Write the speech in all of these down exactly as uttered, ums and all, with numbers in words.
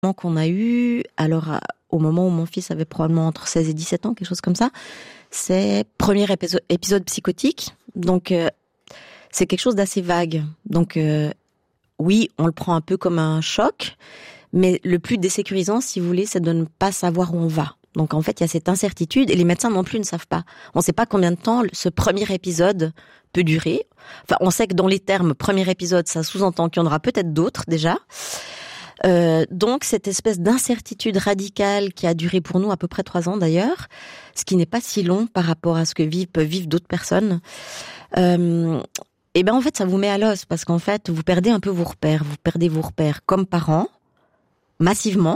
qu'on a eu, alors au moment où mon fils avait probablement entre seize et dix-sept ans, quelque chose comme ça, c'est premier épisode, épisode psychotique. Donc euh, c'est quelque chose d'assez vague. Donc euh, oui, on le prend un peu comme un choc, mais le plus désécurisant, si vous voulez, c'est de ne pas savoir où on va. Donc en fait, il y a cette incertitude et les médecins non plus ne savent pas. On ne sait pas combien de temps ce premier épisode peut durer. Enfin, on sait que dans les termes premier épisode, ça sous-entend qu'il y en aura peut-être d'autres déjà. Euh, donc cette espèce d'incertitude radicale qui a duré pour nous à peu près trois ans d'ailleurs, ce qui n'est pas si long par rapport à ce que vivent, peuvent vivre d'autres personnes. Euh, et ben en fait, ça vous met à l'os parce qu'en fait, vous perdez un peu vos repères. Vous perdez vos repères comme parents, massivement.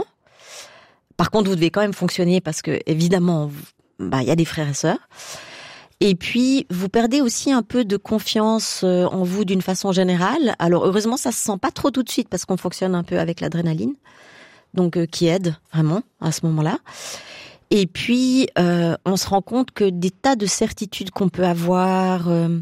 Par contre, vous devez quand même fonctionner parce que, évidemment, bah, il y a des frères et sœurs. Et puis, vous perdez aussi un peu de confiance en vous d'une façon générale. Alors, heureusement, ça se sent pas trop tout de suite parce qu'on fonctionne un peu avec l'adrénaline. Donc, euh, qui aide vraiment à ce moment-là. Et puis, euh, on se rend compte que des tas de certitudes qu'on peut avoir euh,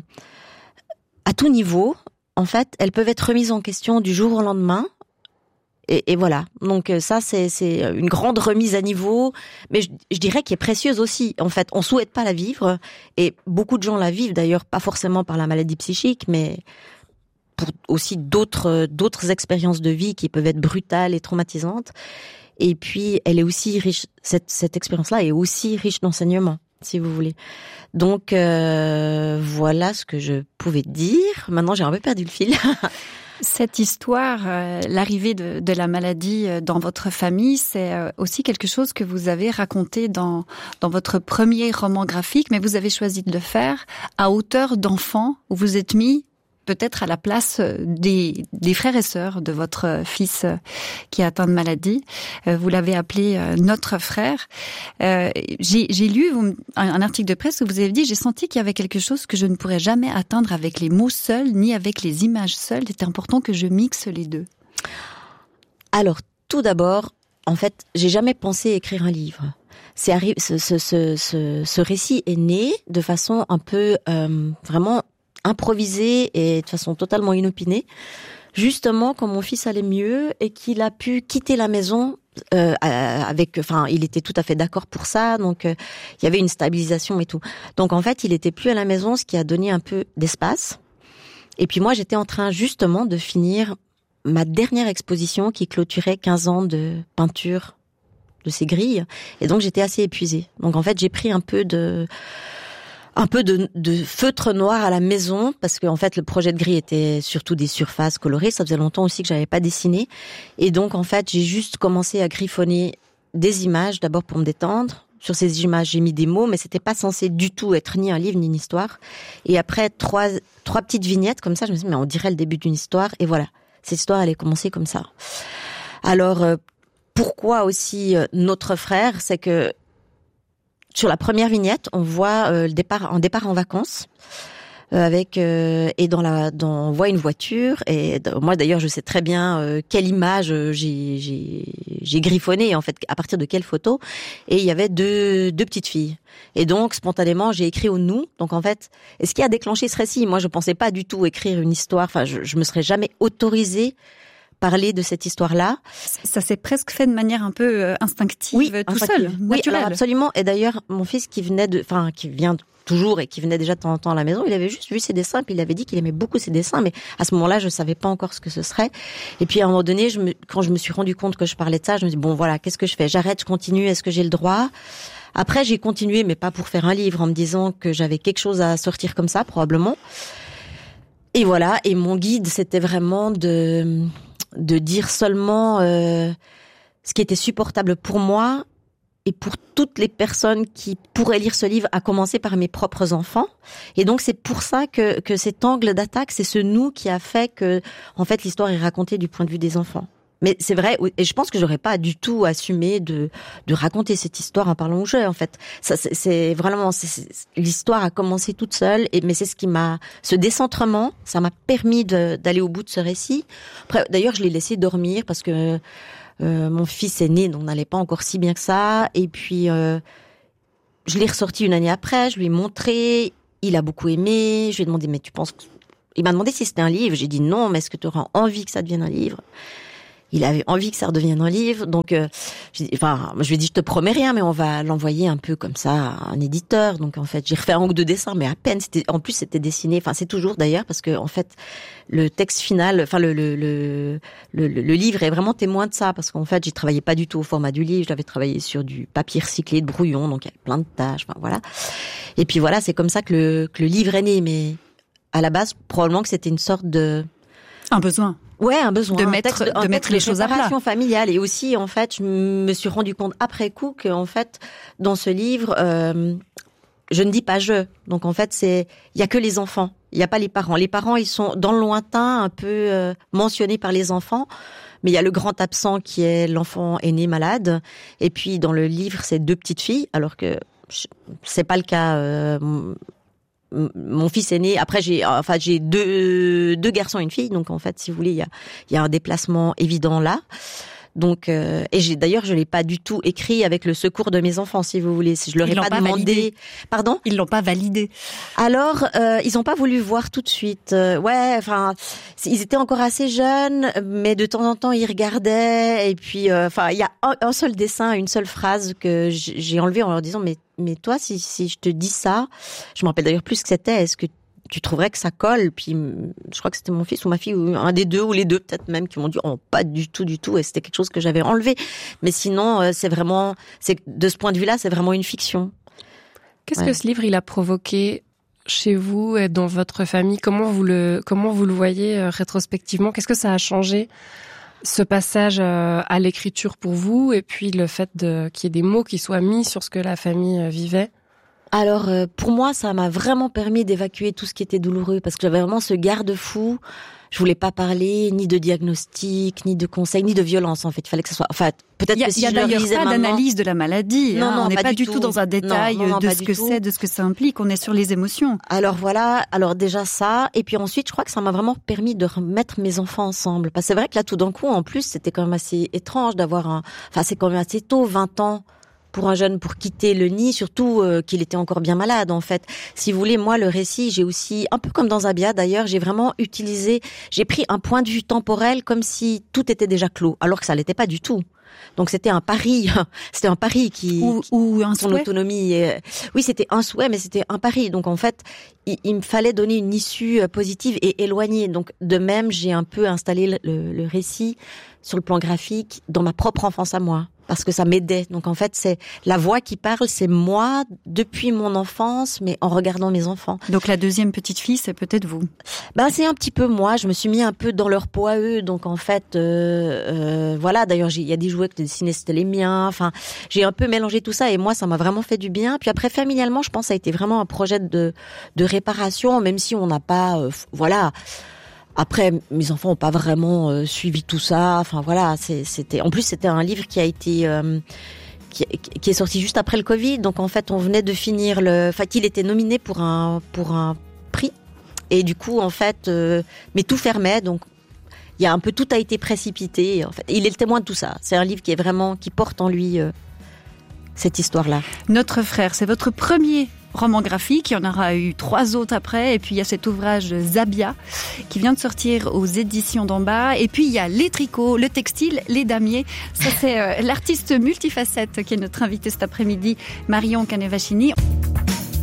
à tout niveau, en fait, elles peuvent être remises en question du jour au lendemain. Et, et voilà. Donc ça, c'est, c'est une grande remise à niveau, mais je, je dirais qu'elle est précieuse aussi. En fait, on souhaite pas la vivre, et beaucoup de gens la vivent d'ailleurs, pas forcément par la maladie psychique, mais pour aussi d'autres d'autres expériences de vie qui peuvent être brutales et traumatisantes. Et puis, elle est aussi riche. Cette cette expérience-là est aussi riche d'enseignements, si vous voulez. Donc euh, voilà ce que je pouvais dire. Maintenant, j'ai un peu perdu le fil. Cette histoire, euh, l'arrivée de, de la maladie dans votre famille, c'est euh, aussi quelque chose que vous avez raconté dans, dans votre premier roman graphique, mais vous avez choisi de le faire à hauteur d'enfant, où vous êtes mis peut-être à la place des, des frères et sœurs de votre fils qui est atteint de maladie. Vous l'avez appelé notre frère. Euh, j'ai, j'ai lu un, un article de presse où vous avez dit « J'ai senti qu'il y avait quelque chose que je ne pourrais jamais atteindre avec les mots seuls, ni avec les images seules. C'est important que je mixe les deux. » Alors, tout d'abord, en fait, j'ai jamais pensé écrire un livre. C'est arri- ce, ce, ce, ce, ce récit est né de façon un peu euh, vraiment improvisé et de façon totalement inopinée, justement quand mon fils allait mieux et qu'il a pu quitter la maison euh, avec, enfin, il était tout à fait d'accord pour ça, donc euh, il y avait une stabilisation et tout. Donc en fait, il était plus à la maison, ce qui a donné un peu d'espace. Et puis moi, j'étais en train justement de finir ma dernière exposition qui clôturait quinze ans de peinture de ces grilles, et donc j'étais assez épuisée. Donc en fait, j'ai pris un peu de un peu de, de feutre noir à la maison, parce que en fait le projet de grille était surtout des surfaces colorées. Ça faisait longtemps aussi que j'avais pas dessiné, et donc en fait j'ai juste commencé à griffonner des images d'abord pour me détendre. Sur ces images j'ai mis des mots, mais c'était pas censé du tout être ni un livre ni une histoire. Et après trois trois petites vignettes comme ça, je me suis dit mais on dirait le début d'une histoire, et voilà, cette histoire elle est commencée comme ça. Alors euh, pourquoi aussi euh, notre frère, c'est que sur la première vignette, on voit euh, le départ, un départ en vacances euh, avec euh, et dans la, dans, on voit une voiture, et moi d'ailleurs je sais très bien euh, quelle image euh, j'ai, j'ai, j'ai griffonné en fait, à partir de quelle photo, et il y avait deux, deux petites filles, et donc spontanément j'ai écrit au nous. Donc en fait, et ce qui a déclenché ce récit, moi je pensais pas du tout écrire une histoire, enfin je, je me serais jamais autorisée parler de cette histoire-là. Ça s'est presque fait de manière un peu instinctive, oui, tout instinctive. seul, oui, naturel. Alors absolument. Et d'ailleurs, mon fils qui venait de, enfin, qui vient toujours et qui venait déjà de temps en temps à la maison, il avait juste vu ses dessins, puis il avait dit qu'il aimait beaucoup ses dessins, mais à ce moment-là, je savais pas encore ce que ce serait. Et puis à un moment donné, je me, quand je me suis rendu compte que je parlais de ça, je me dis bon voilà, qu'est-ce que je fais ? J'arrête, je continue, est-ce que j'ai le droit ? Après, j'ai continué, mais pas pour faire un livre, en me disant que j'avais quelque chose à sortir comme ça, probablement. Et voilà. Et mon guide, c'était vraiment de de dire seulement euh, ce qui était supportable pour moi et pour toutes les personnes qui pourraient lire ce livre, à commencer par mes propres enfants. Et donc c'est pour ça que que cet angle d'attaque, c'est ce nous qui a fait que en fait l'histoire est racontée du point de vue des enfants. Mais c'est vrai, et je pense que j'aurais pas du tout assumé de de raconter cette histoire en parlant au jeu. En fait, ça c'est, c'est vraiment c'est, c'est, l'histoire a commencé toute seule. Et mais c'est ce qui m'a, ce décentrement, ça m'a permis de, d'aller au bout de ce récit. Après, d'ailleurs, je l'ai laissé dormir parce que euh, mon fils est né, donc on n'allait pas encore si bien que ça. Et puis euh, je l'ai ressorti une année après. Je lui ai montré, il a beaucoup aimé. Je lui ai demandé mais tu penses que... Il m'a demandé si c'était un livre. J'ai dit non, mais est-ce que tu auras envie que ça devienne un livre ? il avait envie que ça redevienne un livre. Donc, euh, j'ai, enfin, je lui ai dit, je te promets rien, mais on va l'envoyer un peu comme ça à un éditeur. Donc, en fait, j'ai refait un ou deux dessins, mais à peine. C'était, en plus, c'était dessiné. Enfin, c'est toujours d'ailleurs parce que, en fait, le texte final, enfin, le le le le, le livre est vraiment témoin de ça, parce qu'en fait, j'y travaillais pas du tout au format du livre. J'avais travaillé sur du papier recyclé, de brouillon, donc il y avait plein de tâches. Enfin, voilà. Et puis voilà, c'est comme ça que le que le livre est né. Mais à la base, probablement que c'était une sorte de un besoin. Ouais, un besoin. De un mettre, texte, de mettre les choses à plat. Familiale. Et aussi, en fait, je me suis rendu compte après coup que, en fait, dans ce livre, euh, je ne dis pas je. Donc, en fait, c'est, il y a que les enfants. Il y a pas les parents. Les parents, ils sont dans le lointain, un peu euh, mentionnés par les enfants. Mais il y a le grand absent qui est l'enfant aîné malade. Et puis, dans le livre, c'est deux petites filles, alors que c'est pas le cas. Euh, Mon fils est né. Après, j'ai, enfin, j'ai deux deux garçons et une fille. Donc, en fait, si vous voulez, il y a il y a un déplacement évident là. Donc, euh, et j'ai d'ailleurs, je l'ai pas du tout écrit avec le secours de mes enfants, si vous voulez. Si je leur ai pas, pas demandé. Validé. Pardon ? Ils l'ont pas validé. Alors, euh, ils ont pas voulu voir tout de suite. Euh, ouais, enfin, ils étaient encore assez jeunes, mais de temps en temps, ils regardaient. Et puis, enfin, euh, il y a un, un seul dessin, une seule phrase que j'ai enlevé en leur disant, mais mais toi, si si je te dis ça, je me rappelle d'ailleurs plus ce que c'était. Est-ce que tu trouverais que ça colle? Puis je crois que c'était mon fils ou ma fille, ou un des deux, ou les deux peut-être même, qui m'ont dit oh pas du tout du tout, et c'était quelque chose que j'avais enlevé. Mais sinon, euh, c'est vraiment, c'est de ce point de vue-là, c'est vraiment une fiction. Qu'est-ce ouais. que ce livre il a provoqué chez vous et dans votre famille? Comment vous le comment vous le voyez euh, rétrospectivement? Qu'est-ce que ça a changé, ce passage euh, à l'écriture pour vous, et puis le fait de qu'il y ait des mots qui soient mis sur ce que la famille euh, vivait? Alors, euh, pour moi, ça m'a vraiment permis d'évacuer tout ce qui était douloureux, parce que j'avais vraiment ce garde-fou. Je voulais pas parler ni de diagnostic, ni de conseils, ni de violence, en fait. Il fallait que ça soit, enfin, peut-être que si je le lisais maintenant... Il y a d'ailleurs pas d'analyse de la maladie. Non, hein. non, on n'est pas, pas du tout. tout dans un détail non, non, non, de ce que c'est, de ce que ça implique. On est sur les émotions. Alors voilà, alors déjà ça. Et puis ensuite, je crois que ça m'a vraiment permis de remettre mes enfants ensemble. Parce que c'est vrai que là, tout d'un coup, en plus, c'était quand même assez étrange d'avoir un... Enfin, c'est quand même assez tôt, vingt ans. Pour un jeune, pour quitter le nid, surtout euh, qu'il était encore bien malade, en fait. Si vous voulez, moi, le récit, j'ai aussi, un peu comme dans Zabia, d'ailleurs, j'ai vraiment utilisé, j'ai pris un point de vue temporel comme si tout était déjà clos, alors que ça l'était pas du tout. Donc c'était un pari, c'était un pari qui, ou, ou un son souhait. autonomie. Et, oui, c'était un souhait, mais c'était un pari. Donc en fait, il, il me fallait donner une issue positive et éloignée. Donc de même, j'ai un peu installé le, le, le récit sur le plan graphique dans ma propre enfance à moi, parce que ça m'aidait. Donc en fait, c'est la voix qui parle, c'est moi depuis mon enfance, mais en regardant mes enfants. Donc la deuxième petite fille, c'est peut-être vous. Ben c'est un petit peu moi. Je me suis mis un peu dans leur peau à eux. Donc en fait, euh, euh, voilà. D'ailleurs, il y a des jouets que j'ai dessinés, c'était les miens. Enfin, j'ai un peu mélangé tout ça, et moi, ça m'a vraiment fait du bien. Puis après, familialement, je pense que ça a été vraiment un projet de de réparation, même si on n'a pas, euh, voilà. Après, mes enfants n'ont pas vraiment euh, suivi tout ça. Enfin voilà, c'est, c'était. En plus, c'était un livre qui a été, euh, qui, qui est sorti juste après le Covid. Donc en fait, on venait de finir le. Enfin, qu'il était nominé pour un pour un prix. Et du coup, en fait, euh, mais tout fermait. Donc il y a un peu tout a été précipité. En fait, il est le témoin de tout ça. C'est un livre qui est vraiment qui porte en lui euh, cette histoire-là. Notre frère, c'est votre premier roman graphique, il y en aura eu trois autres après, et puis il y a cet ouvrage Zabia qui vient de sortir aux éditions d'en bas, et puis il y a les tricots, le textile, les damiers. Ça c'est euh, l'artiste multifacette qui est notre invité cet après-midi, Marion Canevachini.